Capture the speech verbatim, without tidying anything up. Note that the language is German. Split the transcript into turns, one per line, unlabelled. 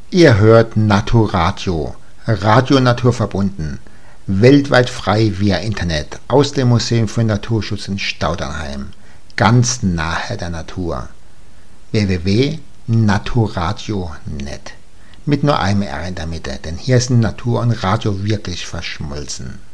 Ihr hört Naturadio, Radio naturverbunden, weltweit frei via Internet aus dem Museum für Naturschutz in Staudernheim, ganz nahe der Natur. w w w punkt naturadio punkt net mit nur einem R in der Mitte, denn hier sind Natur und Radio wirklich verschmolzen.